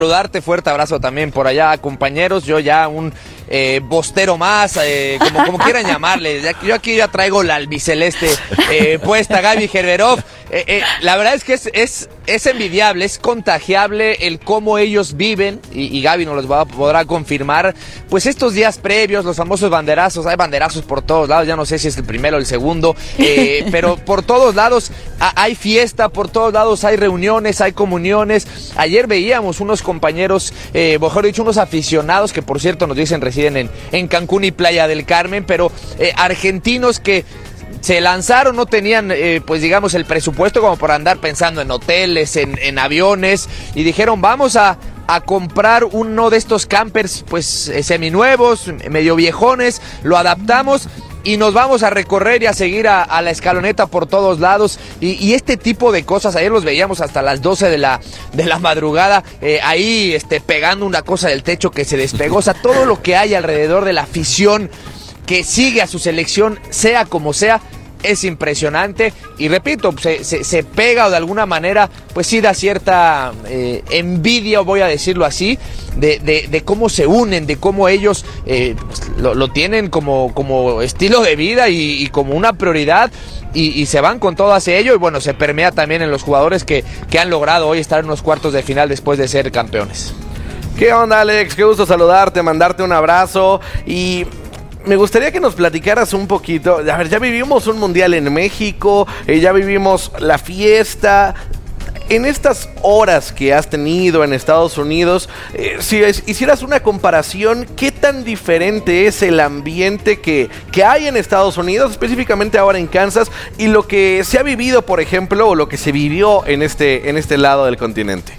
Saludarte, fuerte abrazo también por allá, compañeros. Yo ya un bostero más, como quieran llamarle. Yo aquí ya traigo la albiceleste puesta, Gaby Gerberov. La verdad es que es envidiable, es contagiable el cómo ellos viven, y Gaby nos los podrá confirmar, pues estos días previos, los famosos banderazos. Hay banderazos por todos lados, ya no sé si es el primero o el segundo, pero por todos lados hay fiesta, por todos lados hay reuniones, hay comuniones. Ayer veíamos unos compañeros, mejor dicho, unos aficionados que, por cierto, nos dicen residen en Cancún y Playa del Carmen, pero argentinos que se lanzaron, no tenían, pues digamos, el presupuesto como para andar pensando en hoteles, en aviones, y dijeron, vamos a comprar uno de estos campers, pues seminuevos, medio viejones, lo adaptamos y nos vamos a recorrer y a seguir a la escaloneta por todos lados, y este tipo de cosas. Ayer los veíamos hasta las 12 de la madrugada, ahí pegando una cosa del techo que se despegó. O sea, todo lo que hay alrededor de la afición que sigue a su selección, sea como sea, es impresionante. Y repito, se pega, o de alguna manera, pues sí da cierta envidia, voy a decirlo así, de cómo se unen, de cómo ellos pues, lo tienen como estilo de vida y como una prioridad, y se van con todo hacia ello. Y bueno, se permea también en los jugadores que han logrado hoy estar en los cuartos de final después de ser campeones. ¿Qué onda, Alex? Qué gusto saludarte, mandarte un abrazo, y me gustaría que nos platicaras un poquito. A ver, ya vivimos un mundial en México, ya vivimos la fiesta. En estas horas que has tenido en Estados Unidos, si hicieras una comparación, ¿qué tan diferente es el ambiente que hay en Estados Unidos, específicamente ahora en Kansas, y lo que se ha vivido, por ejemplo, o lo que se vivió en este lado del continente?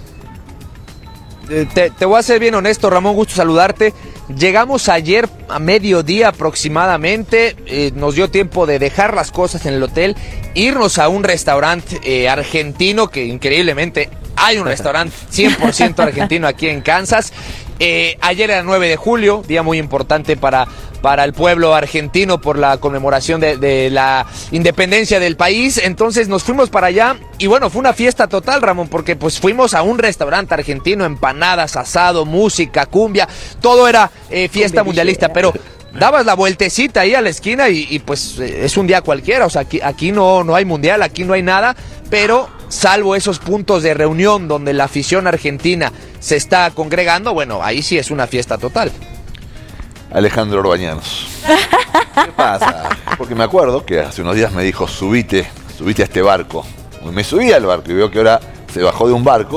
Te voy a ser bien honesto, Ramón, gusto saludarte. Llegamos ayer a mediodía aproximadamente, nos dio tiempo de dejar las cosas en el hotel, irnos a un restaurante argentino, que increíblemente hay un restaurante 100% argentino aquí en Kansas. Ayer era 9 de julio, día muy importante para el pueblo argentino por la conmemoración de la independencia del país. Entonces nos fuimos para allá y bueno, fue una fiesta total, Ramón, porque pues fuimos a un restaurante argentino, empanadas, asado, música, cumbia, todo era fiesta mundialista, pero dabas la vueltecita ahí a la esquina y pues es un día cualquiera. O sea, aquí no hay mundial, aquí no hay nada, pero salvo esos puntos de reunión donde la afición argentina se está congregando, bueno, ahí sí es una fiesta total. Alejandro Orbañanos. ¿Qué pasa? Porque me acuerdo que hace unos días me dijo, subite a este barco. Y me subí al barco y veo que ahora se bajó de un barco.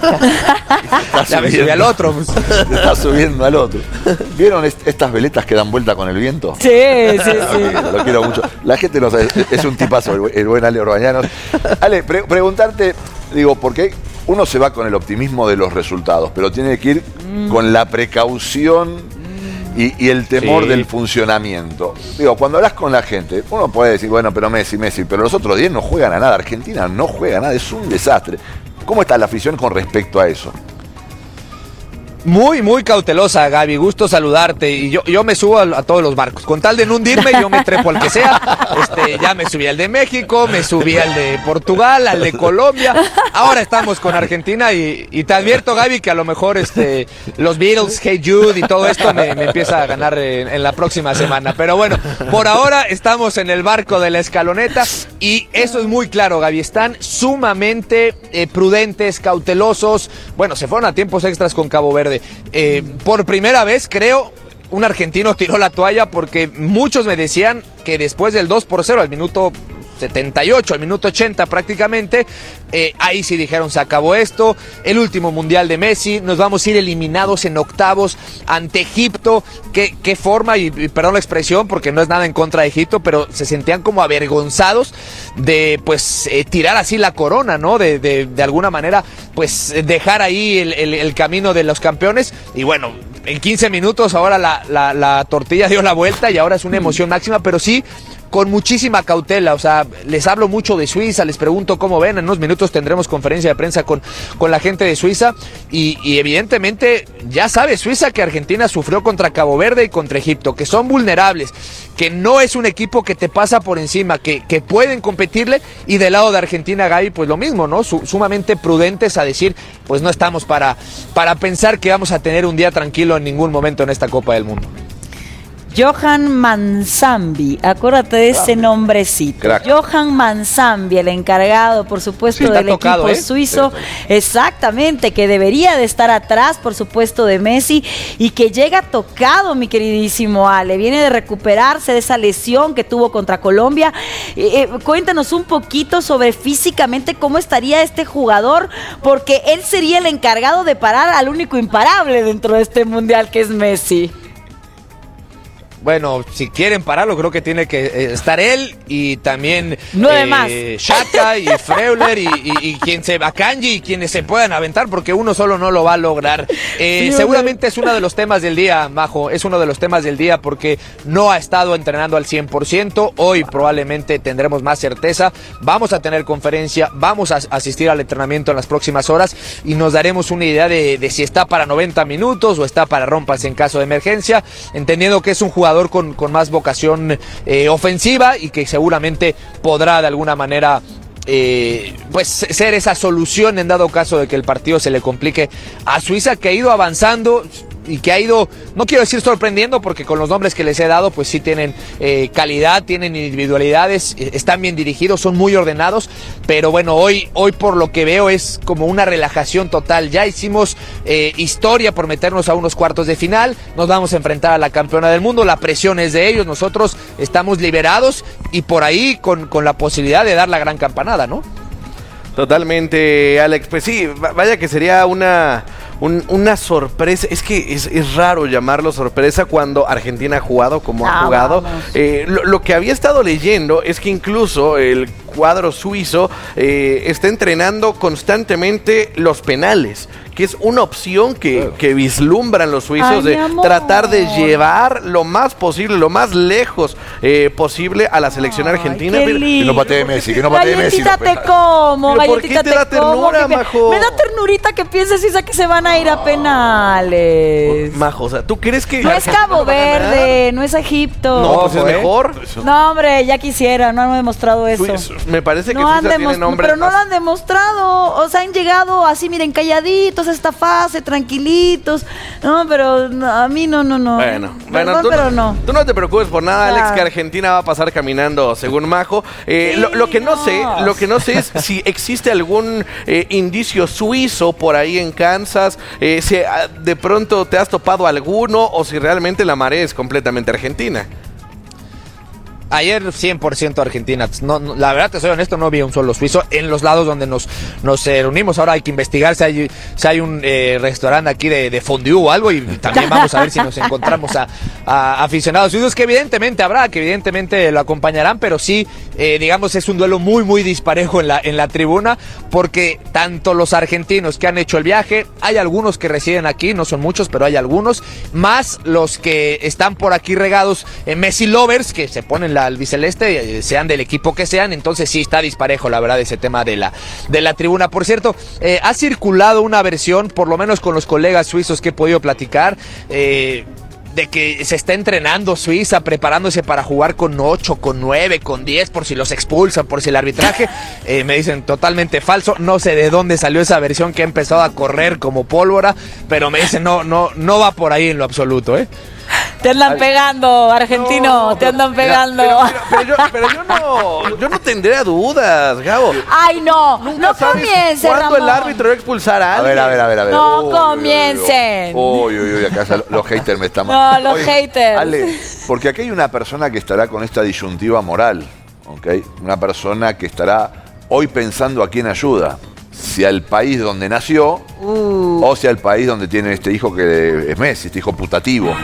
Ya me subí al otro. Se está subiendo al otro. ¿Vieron estas veletas que dan vuelta con el viento? Sí. Lo quiero mucho. La gente no sabe, es un tipazo el buen Ale Orbañanos. Ale, preguntarte, digo, porque uno se va con el optimismo de los resultados, pero tiene que ir con la precaución y el temor del funcionamiento. Digo, cuando hablas con la gente, uno puede decir, bueno, pero Messi, pero los otros 10 no juegan a nada. Argentina no juega a nada, es un desastre. ¿Cómo está la afición con respecto a eso? Muy, muy cautelosa, Gaby, gusto saludarte. Y yo me subo a todos los barcos. Con tal de no hundirme, yo me trepo al que sea. Ya me subí al de México, me subí al de Portugal, al de Colombia. Ahora estamos con Argentina y te advierto, Gaby, que a lo mejor los Beatles, Hey Jude y todo esto me empieza a ganar en la próxima semana. Pero bueno, por ahora estamos en el barco de la escaloneta y eso es muy claro, Gaby. Están sumamente prudentes, cautelosos. Bueno, se fueron a tiempos extras con Cabo Verde. Por primera vez, creo, un argentino tiró la toalla, porque muchos me decían que después del 2-0 al minuto 78, al minuto 80 prácticamente, ahí sí dijeron, se acabó esto, el último mundial de Messi, nos vamos a ir eliminados en octavos ante Egipto. Qué forma, y perdón la expresión porque no es nada en contra de Egipto, pero se sentían como avergonzados de pues tirar así la corona, ¿no? De alguna manera pues dejar ahí el camino de los campeones. Y bueno, en 15 minutos ahora la tortilla dio la vuelta y ahora es una emoción máxima, pero sí con muchísima cautela. O sea, les hablo mucho de Suiza, les pregunto cómo ven. En unos minutos tendremos conferencia de prensa con la gente de Suiza. Y evidentemente ya sabe Suiza que Argentina sufrió contra Cabo Verde y contra Egipto, que son vulnerables, que no es un equipo que te pasa por encima, que pueden competirle. Y del lado de Argentina, Gaby, pues lo mismo, ¿no? Sumamente prudentes a decir, pues no estamos para pensar que vamos a tener un día tranquilo en ningún momento en esta Copa del Mundo. Johan Manzambi, acuérdate de ese nombrecito. Crack. Johan Manzambi, el encargado, por supuesto, Sí, del tocado, equipo suizo. Exactamente, que debería de estar atrás, por supuesto, de Messi, y que llega tocado, mi queridísimo Ale. Viene de recuperarse de esa lesión que tuvo contra Colombia. Cuéntanos un poquito sobre físicamente cómo estaría este jugador, porque él sería el encargado de parar al único imparable dentro de este mundial, que es Messi. Bueno, si quieren pararlo, creo que tiene que estar él y también 9 más. Xhaka y Freuler y quien se Akanji y quienes se puedan aventar, porque uno solo no lo va a lograr. Seguramente es uno de los temas del día, Majo, es uno de los temas del día porque no ha estado entrenando al 100%. Hoy probablemente tendremos más certeza. Vamos a tener conferencia, vamos a asistir al entrenamiento en las próximas horas y nos daremos una idea de si está para 90 minutos o está para rompas en caso de emergencia, entendiendo que es un jugador con más vocación ofensiva y que seguramente podrá de alguna manera pues ser esa solución en dado caso de que el partido se le complique a Suiza, que ha ido avanzando y que ha ido, no quiero decir sorprendiendo, porque con los nombres que les he dado, pues sí tienen calidad, tienen individualidades, están bien dirigidos, son muy ordenados, pero bueno, hoy por lo que veo es como una relajación total. Ya hicimos historia por meternos a unos cuartos de final, nos vamos a enfrentar a la campeona del mundo, la presión es de ellos, nosotros estamos liberados y por ahí con la posibilidad de dar la gran campanada, ¿no? Totalmente, Alex. Pues sí, vaya que sería una sorpresa. Es que es raro llamarlo sorpresa cuando Argentina ha jugado como ha jugado. Lo que había estado leyendo es que incluso el cuadro suizo está entrenando constantemente los penales, que es una opción que vislumbran los suizos de tratar de llevar lo más posible, lo más lejos posible a la selección argentina. Que no patee Messi, que no patee Messi. Galletita te como, ¿Pero por qué te da ternura, Majo? Me da ternurita que pienses, Isa, que se van a ir a penales. Majo, o sea, ¿tú crees que No es Cabo Verde, no es Egipto. No, pues es mejor. No, hombre, ya quisiera, no han demostrado eso. Me parece que No han Suiza tiene nombre. pero no lo han demostrado. O sea, han llegado así, miren, calladitos a esta fase, tranquilitos. No, pero a mí no. Bueno, Perdón, tú, pero no. Tú no te preocupes por nada, Claro. Alex, que Argentina va a pasar caminando según Majo. Lo que no sé es si existe algún indicio suizo por ahí en Kansas, si de pronto te has topado alguno o si realmente la marea es completamente argentina. Ayer 100% Argentina. No, la verdad, te soy honesto, no vi un solo suizo en los lados donde nos reunimos. Ahora hay que investigar si hay un restaurante aquí de fondue o algo, y también vamos a ver si nos encontramos a aficionados suizos, que evidentemente habrá, que evidentemente lo acompañarán, pero sí, digamos, es un duelo muy, muy disparejo en la tribuna, porque tanto los argentinos que han hecho el viaje, hay algunos que residen aquí, no son muchos, pero hay algunos, más los que están por aquí regados en Messi lovers, que se ponen la albiceleste, sean del equipo que sean. Entonces sí está disparejo, la verdad, ese tema de la tribuna. Por cierto, ha circulado una versión, por lo menos con los colegas suizos que he podido platicar, de que se está entrenando Suiza, preparándose para jugar con 8, con 9, con 10, por si los expulsan, por si el arbitraje, me dicen totalmente falso. No sé de dónde salió esa versión que ha empezado a correr como pólvora, pero me dicen no va por ahí en lo absoluto, Te andan pegando, argentino, te andan pegando. Pero yo no tendría dudas, Gabo. Ay, no comiencen, ¿Cuándo Ramón? el árbitro va a expulsar a A alguien? ver. No comiencen. Uy, acá ya los haters me están No, los haters. Ale, porque aquí hay una persona que estará con esta disyuntiva moral, ¿ok? Una persona que estará hoy pensando a quién ayuda. Si al país donde nació o si al país donde tiene este hijo que es Messi, este hijo putativo.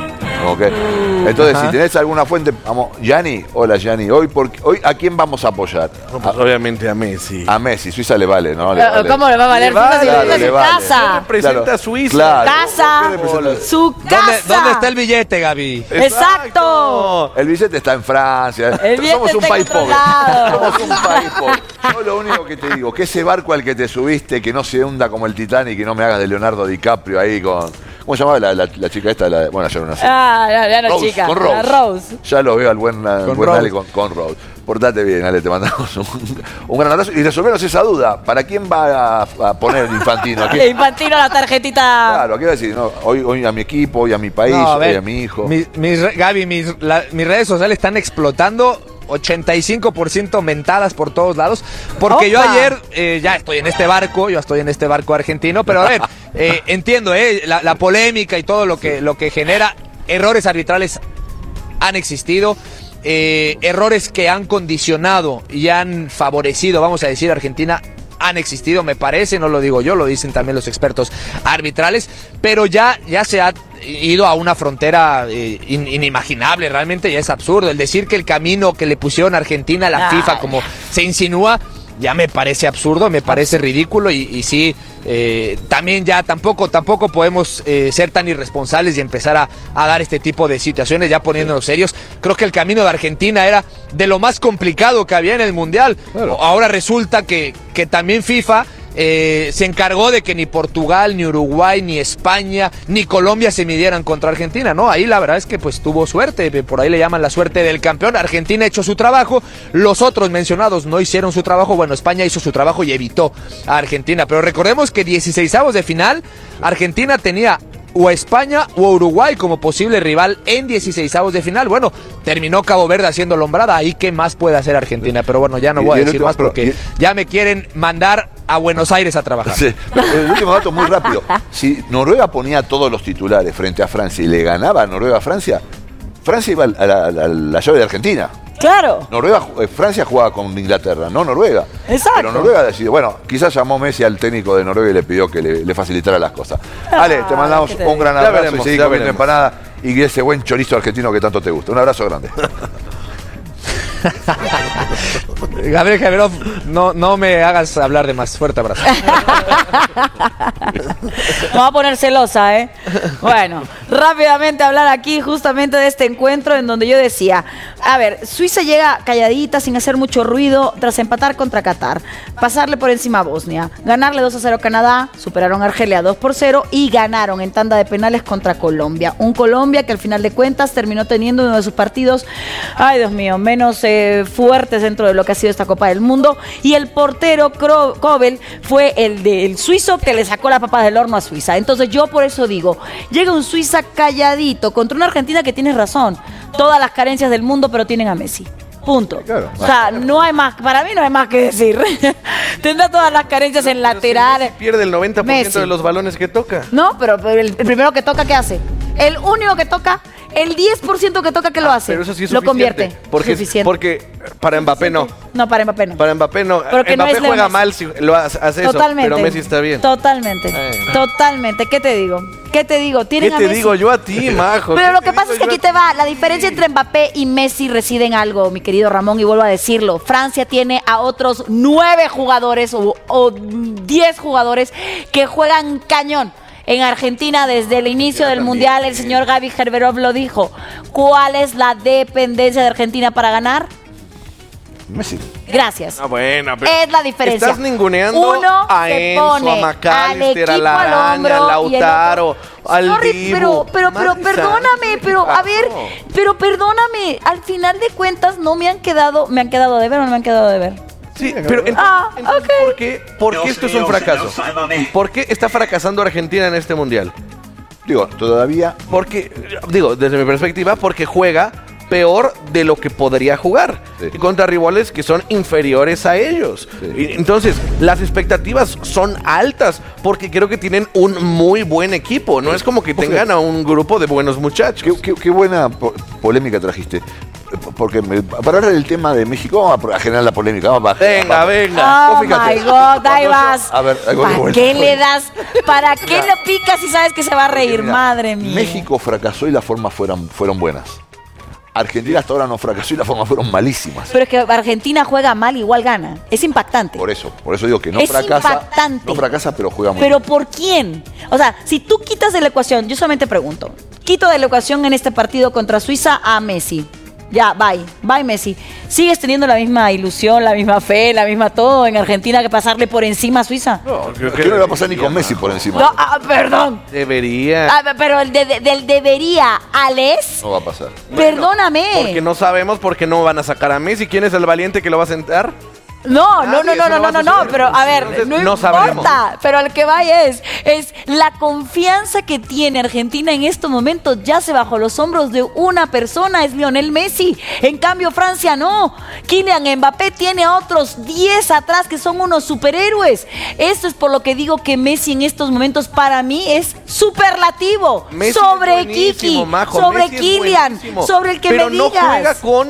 ¿ok? Entonces, si tenés alguna fuente, vamos, Gianni, hola Gianni, hoy ¿a quién vamos a apoyar? No, pues, obviamente a Messi. A Messi, Suiza le vale, ¿no? Le vale. ¿Cómo le va a valer? Le vale, Suiza si le es su vale. casa. Representa a Suiza. Claro. Casa. ¿Qué representa? Su casa. ¿Dónde está el billete, Gaby? Exacto. El billete está en Francia. El billete Somos un está en país otro pobre. lado. Somos un país pobre. Yo lo único que te digo, que ese barco al que te subiste, que no se hunda como el Titanic, que no me hagas de Leonardo DiCaprio ahí con... ¿Cómo se llamaba la chica esta? Bueno, ya no nací. Ya no, Rose, chica. con Rose. La Rose. Ya lo veo al buen Rose. Ale con Rose. Portate bien, Ale, te mandamos un gran abrazo. Y resolvernos esa duda. ¿Para quién va a poner Infantino? ¿A quién? Infantino la tarjetita. Claro, ¿qué va a decir? No, hoy a mi equipo, hoy a mi país, No, a ver, hoy a mi hijo. Gaby, mis redes sociales están explotando. 85% mentadas por todos lados. Porque yo ¡Opa! ayer ya estoy en este barco, argentino. Pero a ver, entiendo la polémica y todo lo que genera. Errores arbitrales han existido. Errores que han condicionado y han favorecido, vamos a decir, a Argentina, han existido, me parece, no lo digo yo, lo dicen también los expertos arbitrales, pero ya se ha ido a una frontera inimaginable, realmente ya es absurdo. El decir que el camino que le pusieron a Argentina a la FIFA, como se insinúa, ya me parece absurdo, me parece ridículo y sí, también ya tampoco podemos ser tan irresponsables y empezar a dar este tipo de situaciones, ya poniéndonos serios. Creo que el camino de Argentina era de lo más complicado que había en el Mundial. Claro. Ahora resulta que también FIFA se encargó de que ni Portugal, ni Uruguay, ni España, ni Colombia se midieran contra Argentina, ¿no? Ahí la verdad es que pues tuvo suerte, por ahí le llaman la suerte del campeón. Argentina ha hecho su trabajo, los otros mencionados no hicieron su trabajo. Bueno, España hizo su trabajo y evitó a Argentina, pero recordemos que 16avos de final, Argentina tenía o a España o a Uruguay como posible rival en 16avos de final. Bueno, terminó Cabo Verde haciendo lombrada, ahí qué más puede hacer Argentina, pero bueno, ya no voy a decir más porque ya me quieren mandar a Buenos Aires a trabajar. Sí. El último dato muy rápido. Si Noruega ponía todos los titulares frente a Francia y le ganaba a Noruega a Francia, Francia iba a la llave de Argentina. Claro. Francia jugaba con Inglaterra, no Noruega. Exacto. Pero Noruega decidió, bueno, quizás llamó Messi al técnico de Noruega y le pidió que le facilitara las cosas. Ale, te mandamos un gran abrazo y seguí comiendo empanada y ese buen chorizo argentino que tanto te gusta. Un abrazo grande. Gabriel Javerov, no me hagas hablar de más. Fuerte abrazo. Me va a poner celosa, ¿eh? Bueno, rápidamente hablar aquí justamente de este encuentro en donde yo decía, a ver, Suiza llega calladita, sin hacer mucho ruido, tras empatar contra Qatar, pasarle por encima a Bosnia, ganarle 2-0 a Canadá, superaron a Argelia 2-0 y ganaron en tanda de penales contra Colombia. Un Colombia que al final de cuentas terminó teniendo uno de sus partidos, ay Dios mío, menos fuertes dentro de lo que ha sido esta Copa del Mundo, y el portero Kobel fue el suizo que le sacó la papa del horno a Suiza. Entonces yo por eso digo, llega un Suiza calladito contra una Argentina que tiene razón, todas las carencias del mundo, pero tienen a Messi. Punto. Claro. O sea, no hay más, para mí no hay más que decir. Tendrá todas las carencias en laterales. Si pierde el 90% Messi de los balones que toca. No, pero el primero que toca, ¿qué hace? El único que toca, el 10% que toca, ¿qué lo hace? Pero eso sí es lo suficiente. Convierte. Porque para Mbappé no. No, para Mbappé no. Para Mbappé no. Porque Mbappé no juega mal si lo hace totalmente, eso, pero Messi está bien. Totalmente. Totalmente. ¿Qué te digo? ¿Qué te digo? ¿Qué te digo yo a ti, majo? Pero lo que pasa es que aquí te va. La diferencia entre Mbappé y Messi reside en algo, mi querido Ramón, y vuelvo a decirlo. Francia tiene a otros 9 jugadores o 10 jugadores que juegan cañón. En Argentina, desde el inicio del Mundial, el señor Gaby Gerberov lo dijo. ¿Cuál es la dependencia de Argentina para ganar? Messi. Gracias. Bueno, pero es la diferencia. Estás ninguneando uno a Enzo, a McAllister, a la Araña, a Lautaro, al Dibu. Pero perdóname, pero perdóname. Al final de cuentas no me han quedado de ver o no me han quedado de ver. Sí, pero entonces, okay. ¿por qué esto es un fracaso? ¿Por qué está fracasando Argentina en este Mundial? Digo, todavía... Porque, desde mi perspectiva, porque juega peor de lo que podría jugar. Sí. Contra rivales que son inferiores a ellos. Sí. Entonces, las expectativas son altas porque creo que tienen un muy buen equipo. No es como que tengan a un grupo de buenos muchachos. Qué buena polémica trajiste. porque para hablar del tema de México, vamos a generar la polémica. Venga. Oh Vos fíjate, my God, ahí vas. A ver, algo de ¿Para vuelta. qué le das? ¿Para qué lo picas si sabes que se va a reír? Mira, Madre mía. México fracasó y las formas fueron buenas. Argentina hasta ahora no fracasó y las formas fueron malísimas. Pero es que Argentina juega mal, igual gana. Es impactante. Por eso digo que no Es fracasa. impactante. No fracasa, pero juega muy ¿Pero bien. por quién? O sea, si tú quitas de la ecuación, yo solamente pregunto, quito de la ecuación en este partido contra Suiza a Messi. Ya, bye Messi. ¿Sigues teniendo la misma ilusión, la misma fe, la misma todo en Argentina que pasarle por encima a Suiza? No, creo Que no le va a pasar ni con Messi por encima. No, perdón. Debería. Pero el del debería, Alex, No va a pasar. perdóname. Porque no sabemos por qué no van a sacar a Messi. ¿Quién es el valiente que lo va a sentar? No, Eso no va a suceder. pero a ver, Entonces, no no importa, sabremos. pero al que vaya es la confianza que tiene Argentina en estos momentos yace bajo los hombros de una persona, es Lionel Messi. En cambio, Francia no. Kylian Mbappé tiene a otros 10 atrás que son unos superhéroes. Esto es por lo que digo que Messi en estos momentos para mí es superlativo. Messi sobre es buenísimo, Kiki, Majo, sobre Messi es Kylian, buenísimo. sobre el que pero me digas. no juega con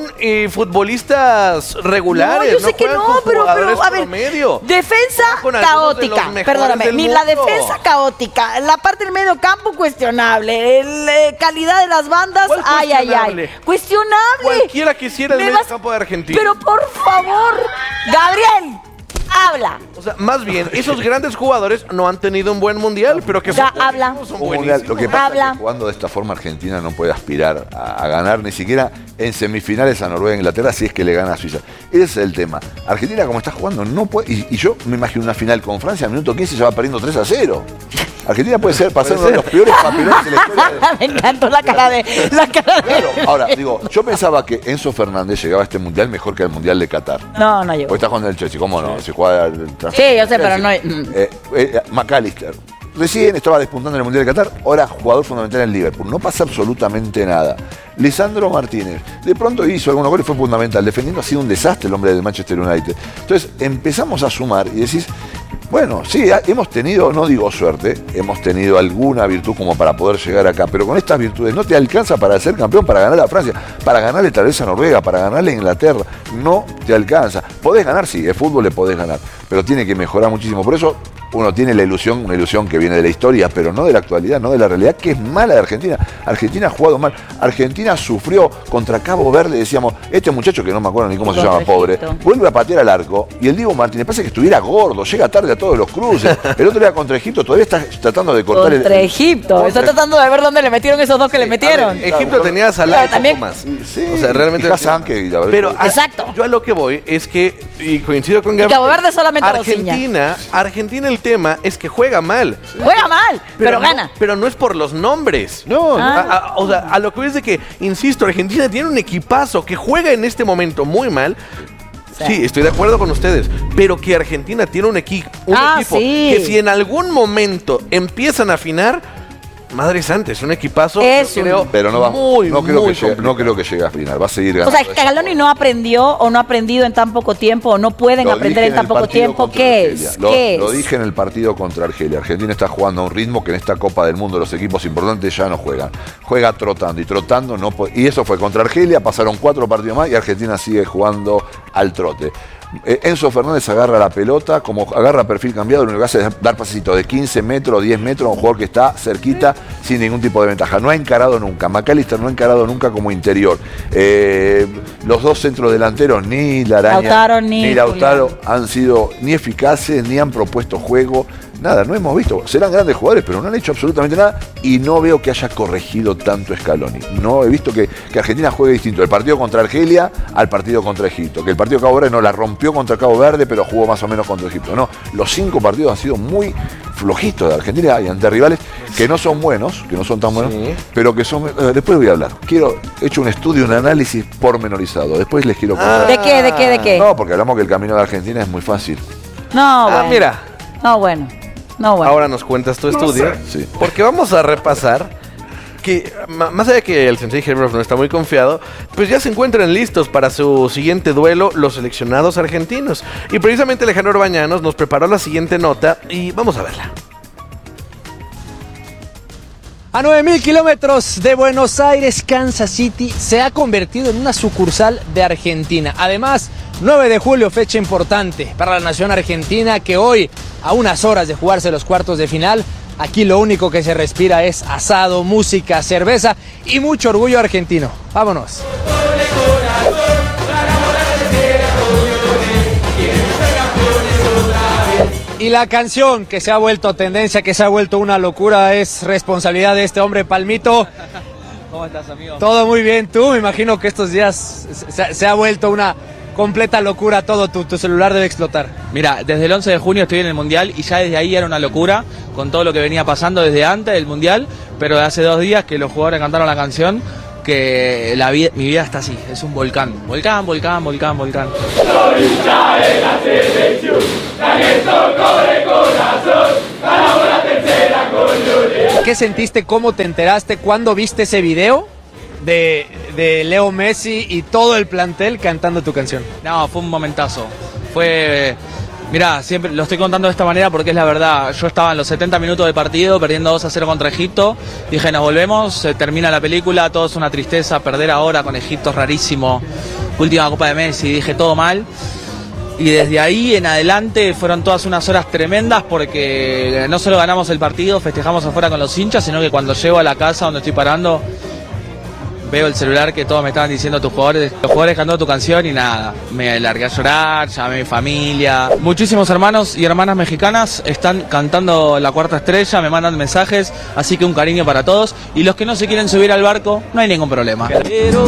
futbolistas regulares. No, yo sé que juega no, con pero jugadores a ver, promedio. defensa Juega con algunos de los caótica, mejores perdóname, del la mundo. defensa caótica, la parte del medio campo cuestionable, calidad de las bandas, ¿Cuál ay, cuestionable? cuestionable. Cualquiera quisiera el Me medio vas- campo de Argentina. Pero por favor, Gabriel, habla. O sea, más bien, esos grandes jugadores no han tenido un buen mundial, pero que Ya, son habla. buenísimos, son Un mundial. buenísimos. Lo que pasa Habla. es que jugando de esta forma Argentina no puede aspirar a ganar ni siquiera en semifinales a Noruega e Inglaterra si es que le gana a Suiza. Ese es el tema. Argentina como está jugando no puede, y yo me imagino una final con Francia, al minuto 15 se va perdiendo 3-0. Argentina puede pasar uno de los peores papelones de la historia de... Me encantó la cara de Claro, ahora digo, yo pensaba que Enzo Fernández llegaba a este mundial mejor que al mundial de Qatar. No, no llegó. Hoy está jugando el Chelsea, ¿cómo no? Se juega Sí, yo sé, pero no- McAllister. Recién estaba despuntando en el Mundial de Qatar, ahora jugador fundamental en Liverpool. No pasa absolutamente nada. Lisandro Martínez, de pronto hizo algunos goles, fue fundamental. Defendiendo ha sido un desastre el hombre del Manchester United. Entonces empezamos a sumar y decís, bueno, sí, hemos tenido, no digo suerte, hemos tenido alguna virtud como para poder llegar acá, pero con estas virtudes no te alcanza para ser campeón, para ganar a Francia, para ganarle tal vez a Noruega, para ganarle a Inglaterra. No te alcanza. Podés ganar, sí, el fútbol le podés ganar, pero tiene que mejorar muchísimo. Por eso uno tiene la ilusión, una ilusión que viene de la historia, pero no de la actualidad, no de la realidad, que es mala de Argentina. Argentina ha jugado mal. Argentina sufrió contra Cabo Verde, decíamos, este muchacho que no me acuerdo ni cómo se Contra llama, pobre, Egipto. vuelve a patear al arco y el Diego Martínez parece que estuviera gordo, llega tarde a todos los cruces. El otro día contra Egipto todavía está tratando de cortar Contra Egipto. Está tratando de ver dónde le metieron esos dos que le metieron. Egipto tenía a Salah Pero y también- poco más. Sí, O sea, realmente. y Hassan, que la verdad- Pero Exacto. yo a lo que voy es que, y coincido con Gabriel, Cabo Verde solamente Bociña. Argentina el tema es que juega mal. Juega mal, pero no- gana. Pero no es por los nombres. No, O sea, a lo que voy es de que, insisto, Argentina tiene un equipazo que juega en este momento muy mal. Sí, estoy de acuerdo con ustedes, pero que Argentina tiene un equipo Sí. que si en algún momento empiezan a afinar, madre santa, es un equipazo. Es yo un- creo, pero no va, muy, no creo muy que llegue, no complicado. creo que llegue a final, va a seguir O ganando. sea, Scaloni no aprendió o no ha aprendido en tan poco tiempo o no pueden Lo aprender dije en tan el poco partido tiempo. contra ¿Qué Argelia. es? Lo ¿Qué es? dije en el partido contra Argelia. Argentina está jugando a un ritmo que en esta Copa del Mundo los equipos importantes ya no juegan. Juega trotando y trotando no puede. Y eso fue contra Argelia, pasaron 4 partidos más y Argentina sigue jugando al trote. Enzo Fernández agarra la pelota, como agarra perfil cambiado, lo único que hace es dar pasecitos de 15 metros, 10 metros a un jugador que está cerquita sin ningún tipo de ventaja. No ha encarado nunca. McAllister no ha encarado nunca como interior. Los dos centros delanteros, ni Laraña Lautaro ni Lautaro, Julián. han sido ni eficaces, ni han propuesto juego. Nada, no hemos visto. Serán grandes jugadores, pero no han hecho absolutamente nada. Y no veo que haya corregido tanto Scaloni. No he visto que Argentina juegue distinto. El partido contra Argelia al partido contra Egipto. Que el partido de Cabo Verde no la rompió contra Cabo Verde, pero jugó más o menos contra Egipto. No, los 5 partidos han sido muy flojitos de Argentina y ante rivales que no son buenos, que no son tan buenos, Sí. pero que son. Después voy a hablar. He hecho un estudio, un análisis pormenorizado. Después les quiero contar. ¿De qué? ¿De qué? ¿De qué? No, porque hablamos que el camino de Argentina es muy fácil. No, bueno. Mira, No, bueno. No, bueno. ahora nos cuentas tu estudio. Sí. Porque vamos a repasar que, más allá de que el sensei Herberov no está muy confiado, pues ya se encuentran listos para su siguiente duelo los seleccionados argentinos. Y precisamente Alejandro Orbañanos nos preparó la siguiente nota y vamos a verla. A 9.000 kilómetros de Buenos Aires, Kansas City se ha convertido en una sucursal de Argentina. Además, 9 de julio, fecha importante para la nación argentina, que hoy, a unas horas de jugarse los cuartos de final, aquí lo único que se respira es asado, música, cerveza y mucho orgullo argentino. Vámonos. Y la canción que se ha vuelto tendencia, que se ha vuelto una locura, es responsabilidad de este hombre, Palmito. ¿Cómo estás, amigo? Todo muy bien, tú. Me imagino que estos días se ha vuelto una completa locura todo. Tu celular debe explotar. Mira, desde el 11 de junio estoy en el Mundial y ya desde ahí era una locura con todo lo que venía pasando desde antes del Mundial, pero de hace 2 días que los jugadores cantaron la canción, que mi vida está así, es un volcán. Volcán, volcán, volcán, volcán. ¿Qué sentiste? ¿Cómo te enteraste? ¿Cuándo viste ese video de Leo Messi y todo el plantel cantando tu canción? No, fue un momentazo. Mirá, siempre lo estoy contando de esta manera porque es la verdad. Yo estaba en los 70 minutos del partido, perdiendo 2-0 contra Egipto. Dije, nos volvemos, se termina la película, todo es una tristeza, perder ahora con Egipto es rarísimo. Última Copa de Messi, dije todo mal. Y desde ahí en adelante fueron todas unas horas tremendas porque no solo ganamos el partido, festejamos afuera con los hinchas, sino que cuando llego a la casa donde estoy parando, veo el celular que todos me estaban diciendo los jugadores cantando tu canción y nada, me largué a llorar, llamé a mi familia. Muchísimos hermanos y hermanas mexicanas están cantando La Cuarta Estrella, me mandan mensajes, así que un cariño para todos. Y los que no se quieren subir al barco, no hay ningún problema.